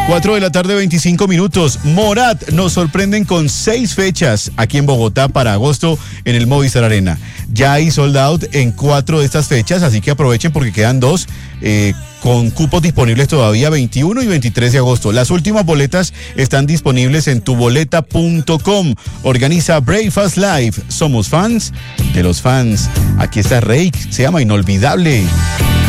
4 de la tarde, 25 minutos. Morat nos sorprenden con 6 fechas aquí en Bogotá para agosto en el Movistar Arena. Ya hay sold out en 4 de estas fechas, así que aprovechen porque quedan 2 con cupos disponibles todavía 21 y 23 de agosto. Las últimas boletas están disponibles en tuboleta.com. Organiza Breakfast Live. Somos fans de los fans. Aquí está Rake, se llama Inolvidable.